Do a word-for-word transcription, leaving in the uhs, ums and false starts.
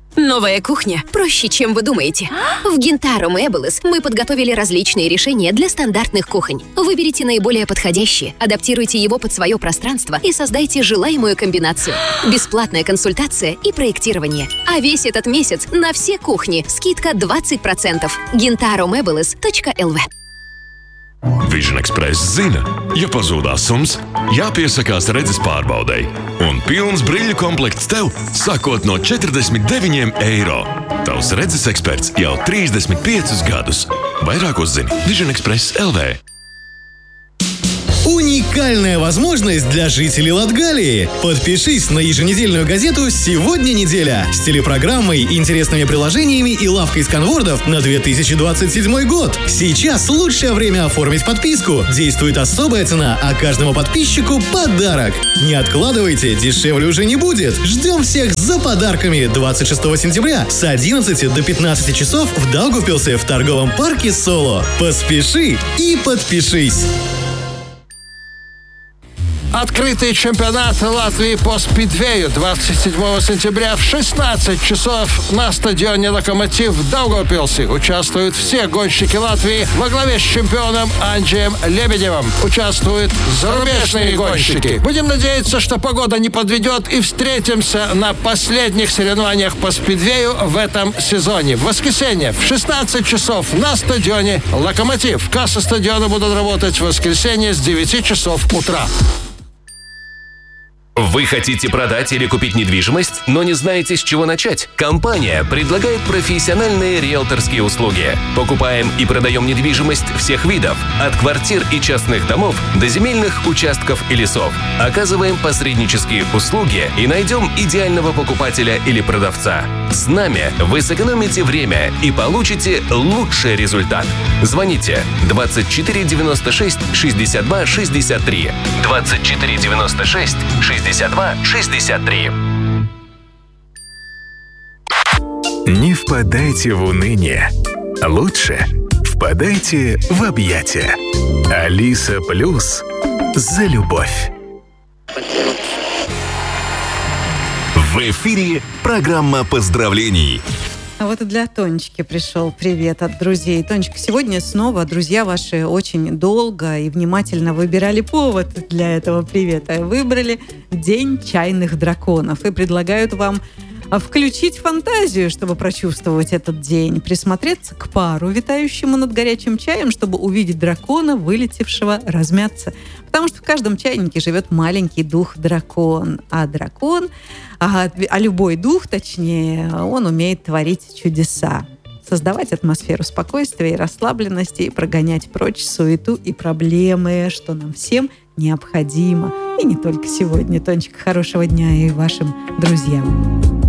Новая кухня проще, чем вы думаете. В Gintaro Meubles мы подготовили различные решения для стандартных кухонь. Выберите наиболее подходящие, адаптируйте его под свое пространство и создайте желаемую комбинацию. Бесплатная консультация и проектирование. А весь этот месяц на все кухни скидка двадцать процентов. gintaro meubles точка эл ви. Vision Express zina, ja pazūd asums, jāpiesakās redzes pārbaudei. Un pilns brīļu komplekts tev sākot no četrdesmit deviņiem eiro. Tavs redzes eksperts jau trīsdesmit piecus gadus. Vairāk uzzini Vision Express точка эл ви. Уникальная возможность для жителей Латгалии. Подпишись на еженедельную газету «Сегодня неделя» с телепрограммой, интересными приложениями и лавкой сканвордов на две тысячи двадцать седьмой год. Сейчас лучшее время оформить подписку. Действует особая цена, а каждому подписчику подарок. Не откладывайте, дешевле уже не будет. Ждем всех за подарками двадцать шестого сентября с одиннадцати до пятнадцати часов в Даугавпилсе в торговом парке «Соло». Поспеши и подпишись. Открытый чемпионат Латвии по спидвею двадцать седьмого сентября в шестнадцать часов на стадионе «Локомотив» в Даугавпилсе. Участвуют все гонщики Латвии во главе с чемпионом Анджеем Лебедевым. Участвуют зарубежные гонщики. Будем надеяться, что погода не подведет, и встретимся на последних соревнованиях по спидвею в этом сезоне. В воскресенье в шестнадцать часов на стадионе «Локомотив». Кассы стадиона будут работать в воскресенье с девяти часов утра. Вы хотите продать или купить недвижимость, но не знаете, с чего начать? Компания предлагает профессиональные риэлторские услуги. Покупаем и продаем недвижимость всех видов, от квартир и частных домов до земельных участков и лесов. Оказываем посреднические услуги и найдем идеального покупателя или продавца. С нами вы сэкономите время и получите лучший результат. Звоните двадцать четыре девяносто шесть шестьдесят два шестьдесят три. двадцать четыре девяносто шесть шестьдесят два шестьдесят три. Не впадайте в уныние. Лучше впадайте в объятия. Алиса Плюс за любовь. В эфире программа поздравлений. А вот и для Тонечки пришел привет от друзей. Тонечка, сегодня снова друзья ваши очень долго и внимательно выбирали повод для этого привета. Выбрали День чайных драконов и предлагают вам включить фантазию, чтобы прочувствовать этот день, присмотреться к пару, витающему над горячим чаем, чтобы увидеть дракона, вылетевшего размяться. Потому что в каждом чайнике живет маленький дух-дракон. А дракон, а, а любой дух, точнее, он умеет творить чудеса. Создавать атмосферу спокойствия и расслабленности, и прогонять прочь суету и проблемы, что нам всем необходимо. И не только сегодня. Тонечка, хорошего дня и вашим друзьям.